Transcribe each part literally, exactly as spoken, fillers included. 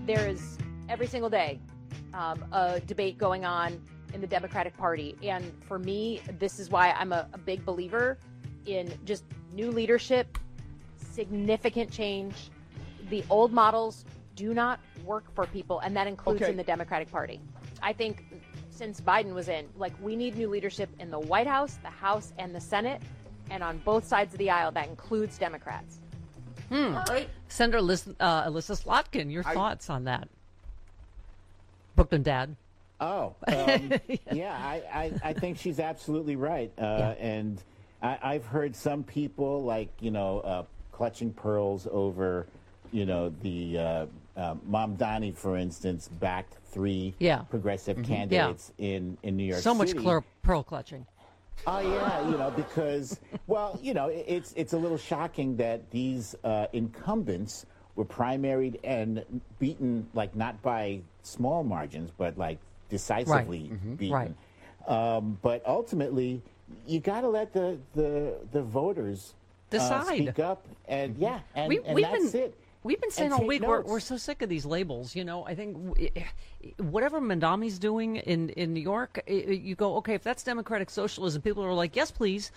there is every single day um, a debate going on in the Democratic Party. And for me, this is why I'm a, a big believer in just new leadership, significant change. The old models do not work for people, and that includes Okay. in the Democratic Party. I think since Biden was in, like, we need new leadership in the White House, the House, and the Senate, and on both sides of the aisle. That includes Democrats. Hmm. right. Senator Liz, uh, Alyssa Slotkin, your I- thoughts on that? Brooklyn Dad. Oh, um, yeah, I, I, I think she's absolutely right. Uh, Yeah. And I, I've heard some people, like, you know, uh, clutching pearls over, you know, the uh, uh, Mamdani, for instance, backed three Yeah. progressive candidates in, in New York So much City. clear pearl clutching. Oh yeah, you know, because well, you know, it- it's it's a little shocking that these uh, incumbents were primaried and beaten, like, not by small margins, but like decisively beaten. Right. Um, but ultimately, you got to let the the the voters uh, Decide. speak up, and yeah, and, We- and we've that's been- it. We've been saying And all take week we're, notes. we're so sick of these labels. You know, I think w- whatever Mandami's doing in, in New York, i- you go, okay, if that's democratic socialism, people are like, yes, please.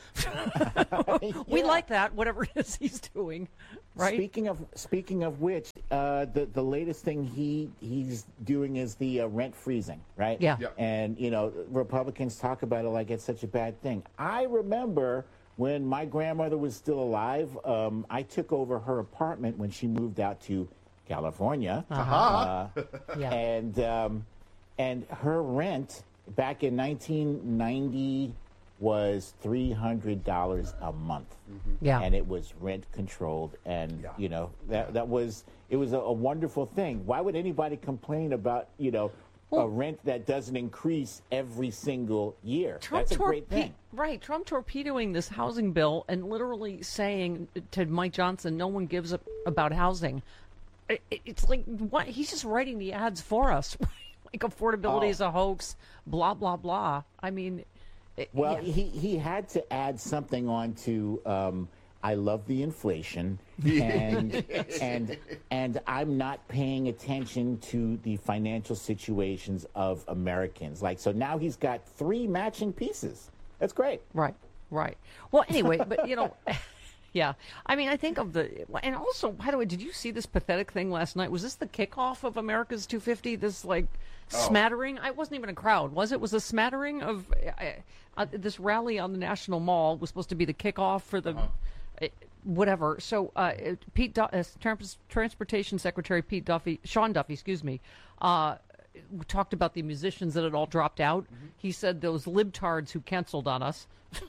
We Yeah. like that, whatever it is he's doing, right? Speaking of speaking of which, uh, the the latest thing he he's doing is the uh, rent freezing, right? Yeah. Yep. And you know, Republicans talk about it like it's such a bad thing. I remember when my grandmother was still alive. Um, I took over her apartment when she moved out to California, uh, Yeah. and um, and her rent back in nineteen ninety was three hundred dollars a month. Yeah. And it was rent controlled, and Yeah. you know that that was it was a, a wonderful thing. Why would anybody complain about you know a rent that doesn't increase every single year? Trump That's a torpe- great thing. Right. Trump torpedoing this housing bill and literally saying to Mike Johnson, no one gives up about housing. It, it- it's like, what? He's just writing the ads for us. Like affordability Oh. is a hoax, blah, blah, blah. I mean, it- Well, yeah. he he had to add something on to. Um, I love the inflation, and and and I'm not paying attention to the financial situations of Americans. Like, so now he's got three matching pieces. That's great. Right, right. Well, anyway, but you know, yeah. I mean, I think of the, and also, by the way, did you see this pathetic thing last night? Was this the kickoff of America's two fifty? This like smattering? I wasn't even a crowd, was it? Was a smattering of uh, uh, this rally on the National Mall was supposed to be the kickoff for the. uh, Whatever. So, uh, Pete, Du- uh, Trans- Transportation Secretary Pete Duffy, Sean Duffy, excuse me, uh, talked about the musicians that had all dropped out. He said those libtards who canceled on us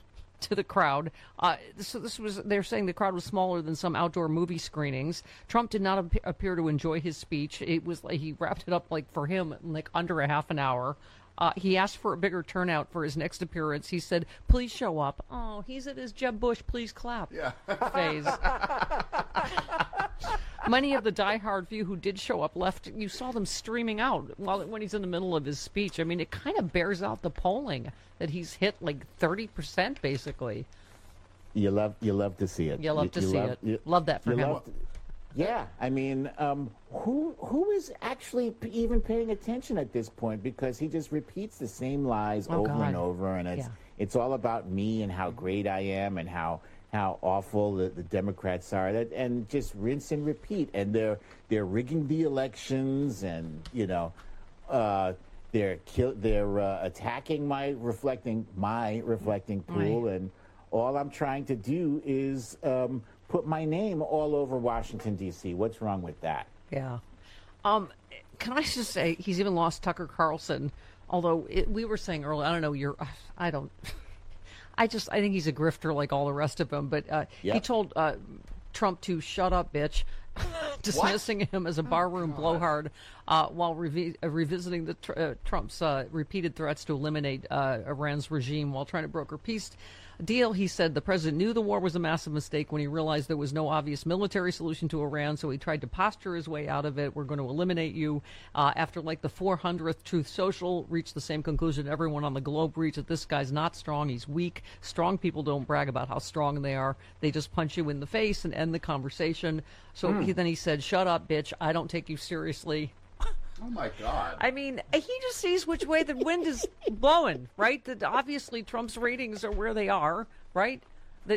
to the crowd. Uh, so this was, they're saying the crowd was smaller than some outdoor movie screenings. Trump did not ap- appear to enjoy his speech. It was like he wrapped it up like for him in like under a half an hour. Uh, he asked for a bigger turnout for his next appearance. He said, please show up. Oh, he's at his Jeb Bush, please clap Yeah. phase. Many of the diehard few who did show up left. You saw them streaming out while when he's in the middle of his speech. I mean, it kind of bears out the polling that he's hit like thirty percent basically. You love you love to see it. You love to see love, it. you- Love that for you him. love to- yeah, I mean, um, who who is actually p- even paying attention at this point? Because he just repeats the same lies Oh, over God. and over, and it's Yeah. it's all about me and how great I am and how how awful the, the Democrats are, that, and just rinse and repeat. And they're they're rigging the elections, and you know, uh, they're kill they're uh, attacking my reflecting my reflecting pool, and all I'm trying to do is um, put my name all over Washington, D C. What's wrong with that? Yeah. Um, can I just say he's even lost Tucker Carlson? Although it, we were saying earlier, I don't know. You're, I don't. I just, I think he's a grifter like all the rest of them. But uh, he Yep. told uh, Trump to shut up, bitch, dismissing him as a barroom blowhard uh, while revi- uh, revisiting the tr- uh, Trump's uh, repeated threats to eliminate uh, Iran's regime while trying to broker peace deal. He said the president knew the war was a massive mistake when he realized there was no obvious military solution to Iran, so he tried to posture his way out of it. We're going to eliminate you. Uh, after like the four hundredth Truth Social reached the same conclusion everyone on the globe reached, that this guy's not strong, he's weak. Strong people don't brag about how strong they are. They just punch you in the face and end the conversation. So he, then he said, shut up, bitch. I don't take you seriously. Oh, my God. I mean, he just sees which way the wind is blowing, right? That obviously Trump's ratings are where they are, right? That,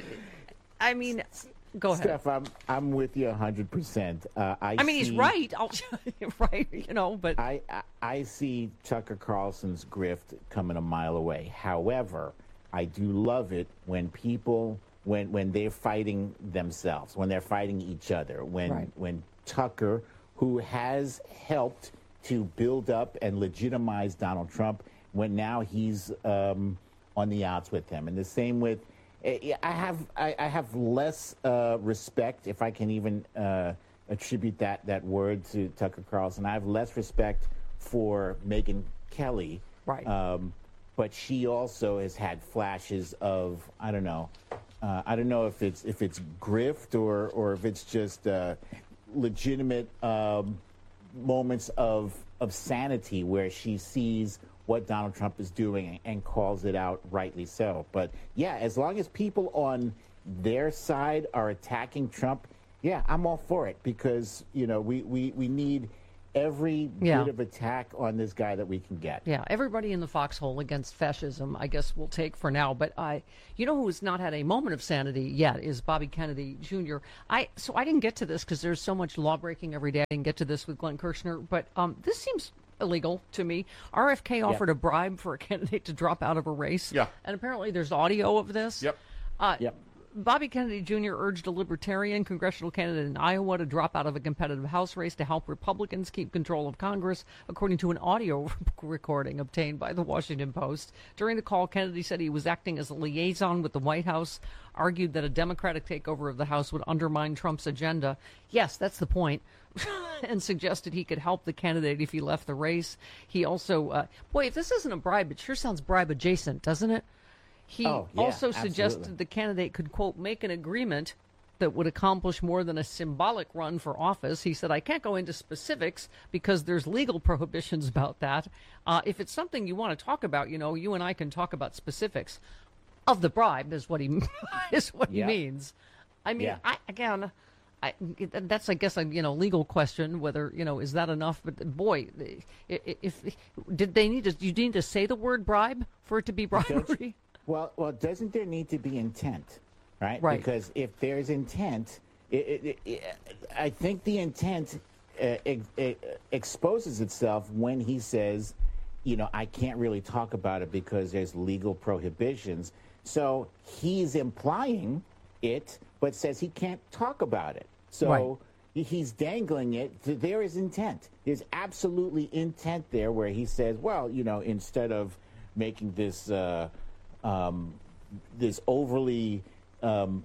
I mean, go ahead. Steph, I'm I'm with you one hundred percent. Uh, I I mean, see, he's right. I'll, right, you know, but I, I I see Tucker Carlson's grift coming a mile away. However, I do love it when people when when they're fighting themselves, when they're fighting each other, when Right. when Tucker, who has helped to build up and legitimize Donald Trump, when now he's um, on the outs with him. And the same with, I have I, I have less uh, respect, if I can even uh, attribute that, that word to Tucker Carlson. I have less respect for Megyn Kelly. Right. Um, but she also has had flashes of, I don't know, uh, I don't know if it's if it's grift or, or if it's just uh, legitimate um, moments of of sanity where she sees what Donald Trump is doing and calls it out, rightly so. But yeah, as long as people on their side are attacking Trump, yeah, I'm all for it, because you know we we, we need every Yeah. bit of attack on this guy that we can get. yeah, everybody in the foxhole against fascism, I guess we'll take for now. But I, you know, who has not had a moment of sanity yet is Bobby Kennedy Junior I so I didn't get to this because there's so much law breaking every day. I didn't get to this with Glenn Kirshner, but um, this seems illegal to me. R F K offered a bribe for a candidate to drop out of a race. Yeah. And apparently there's audio of this. Yep. Uh, Yep. Bobby Kennedy Junior urged a Libertarian congressional candidate in Iowa to drop out of a competitive House race to help Republicans keep control of Congress, according to an audio recording obtained by the Washington Post. During the call, Kennedy said he was acting as a liaison with the White House, argued that a Democratic takeover of the House would undermine Trump's agenda. Yes, that's the point. And suggested he could help the candidate if he left the race. He also, uh, boy, if this isn't a bribe, it sure sounds bribe adjacent, doesn't it? He Oh, yeah, also suggested absolutely. the candidate could, quote, make an agreement that would accomplish more than a symbolic run for office. He said, I can't go into specifics because there's legal prohibitions about that. Uh, if it's something you want to talk about, you know, you and I can talk about specifics of the bribe is what he is what Yeah. he means. I mean, Yeah. I, again, I, that's, I guess, a you know legal question. Whether you know is that enough? But boy, if, if did they need to? You need to say the word bribe for it to be bribery? Well, well, doesn't there need to be intent, right? Right. Because if there's intent, it, it, it, I think the intent uh, ex- ex- exposes itself when he says, you know, I can't really talk about it because there's legal prohibitions. So he's implying it, but says he can't talk about it. So Right. he's dangling it. There is intent. There's absolutely intent there where he says, well, you know, instead of making this uh, um, this overly um,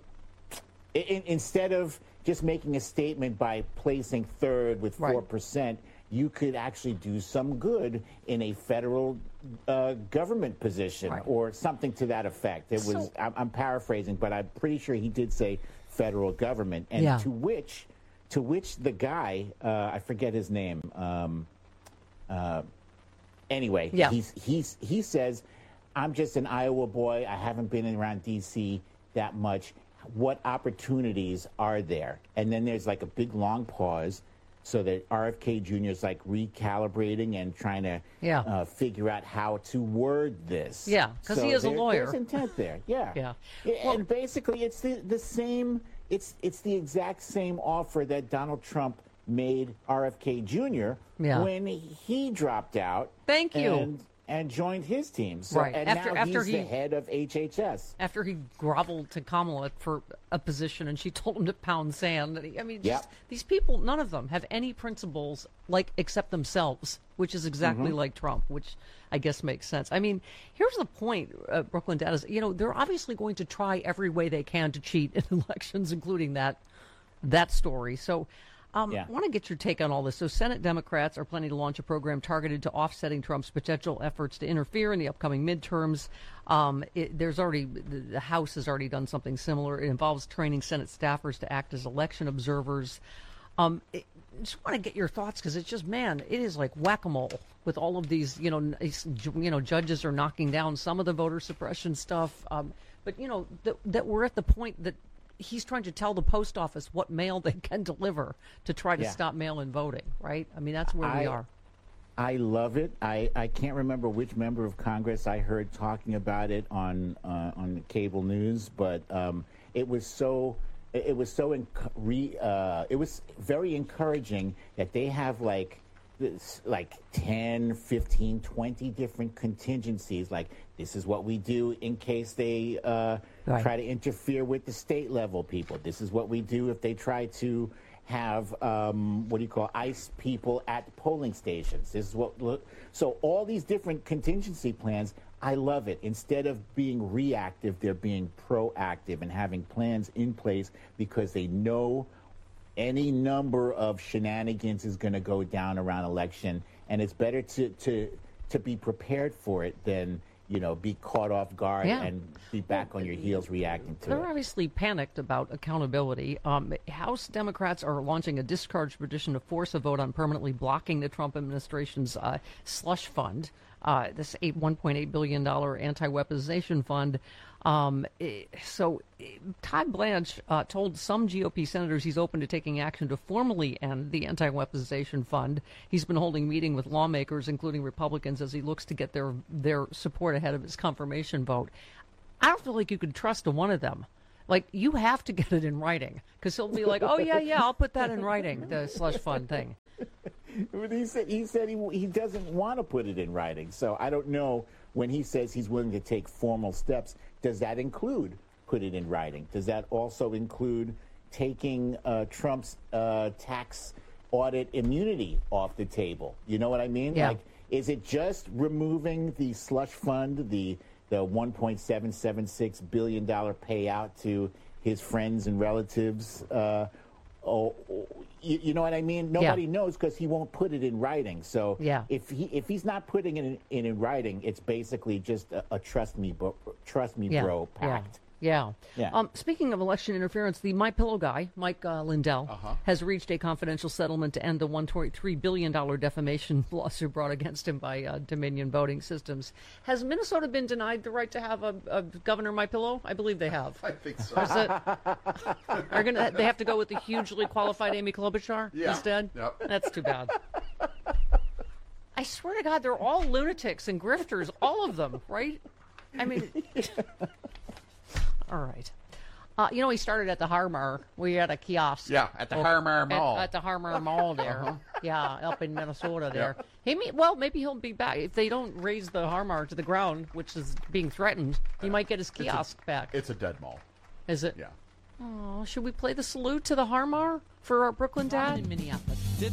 in, instead of just making a statement by placing third with Right. four percent, you could actually do some good in a federal uh, government position Right. or something to that effect. It was So- I'm, I'm paraphrasing, but I'm pretty sure he did say federal government, and Yeah. to which to which the guy uh, I forget his name. Um, uh, anyway, Yeah. he's he's he says, I'm just an Iowa boy. I haven't been around D C that much. What opportunities are there? And then there's like a big long pause so that R F K Junior is like recalibrating and trying to Yeah. uh, figure out how to word this. Yeah, 'cause he is a there- lawyer. There's intent there. Yeah. Yeah. Yeah, and basically, it's the, the same. It's it's the exact same offer that Donald Trump made R F K Junior Yeah. when he dropped out. Thank you. And, and joined his team. So, Right. And After- now after he's he- the head of H H S. After he groveled to Kamala for a position and she told him to pound sand. And he- I mean, just Yep. these people, none of them have any principles like except themselves, which is exactly Mm-hmm. like Trump, which I guess makes sense. I mean, here's the point, uh, Brooklyn Dad, is, you know, they're obviously going to try every way they can to cheat in elections, including that that story. So um, Yeah. I want to get your take on all this. So Senate Democrats are planning to launch a program targeted to offsetting Trump's potential efforts to interfere in the upcoming midterms. Um, it, there's already the, the House has already done something similar. It involves training Senate staffers to act as election observers. Um, it, I just want to get your thoughts because it's just, man, it is like whack-a-mole with all of these, you know, nice, you know, judges are knocking down some of the voter suppression stuff. Um, but, you know, th- that we're at the point that he's trying to tell the post office what mail they can deliver to try to Yeah. stop mail-in voting, right? I mean, that's where we I- are. I love it. I, I can't remember which member of Congress I heard talking about it on uh, on the cable news, but um, it was so it was so enc- re, uh, it was very encouraging that they have like this, like ten, fifteen, twenty different contingencies. Like, this is what we do in case they uh, right. try to interfere with the state level people. This is what we do if they try to have um, what do you call ICE people at polling stations. This is what. So all these different contingency plans, I love it. Instead of being reactive, they're being proactive and having plans in place because they know any number of shenanigans is going to go down around election, and it's better to to to be prepared for it than, you know, be caught off guard yeah. and be back on your heels reacting to They're it. They're obviously panicked about accountability. Um, House Democrats are launching a discharge petition to force a vote on permanently blocking the Trump administration's uh, slush fund, uh, this eight, one point eight billion dollars anti-weaponization fund. Um, eh, so eh, Todd Blanche uh, told some G O P senators he's open to taking action to formally end the anti-weaponization fund. He's been holding meeting with lawmakers, including Republicans, as he looks to get their their support ahead of his confirmation vote. I don't feel like you could trust a one of them. Like, you have to get it in writing, because he'll be like, oh, yeah, yeah, I'll put that in writing, the slush fund thing. He said he said he, he doesn't want to put it in writing. So I don't know, when he says he's willing to take formal steps, does that include put it in writing? Does that also include taking uh, Trump's uh, tax audit immunity off the table? You know what I mean? Yeah. Like, is it just removing the slush fund, the the one point seven seven six billion dollars payout to his friends and relatives? Uh, oh, you, you know what I mean? Nobody yeah. knows because he won't put it in writing. So yeah. if he if he's not putting it in, in, in writing, it's basically just a, a trust me, bro, trust me, yeah. bro pact. Yeah. Yeah. Yeah. Um, speaking of election interference, the My Pillow guy, Mike uh, Lindell, Uh-huh. has reached a confidential settlement to end the one point three billion dollars defamation lawsuit brought against him by uh, Dominion Voting Systems. Has Minnesota been denied the right to have a, a Governor My Pillow? I believe they have. I think so. Is it, are gonna, they have to go with the hugely qualified Amy Klobuchar Yeah. instead? Yep. That's too bad. I swear to God, they're all lunatics and grifters, all of them, right? I mean... All right. Uh, you know, he started at the Harmar. We had a kiosk. Yeah, at the Oh, Harmar at- Mall. At, the Harmar Mall there. Uh-huh. Yeah, up in Minnesota there. Yeah. He may, well, maybe he'll be back. If they don't raise the Harmar to the ground, which is being threatened, he might get his It's a- kiosk back. It's a dead mall. Is it? Yeah. Oh, should we play the salute to the Harmar for our Brooklyn dad? In Minneapolis.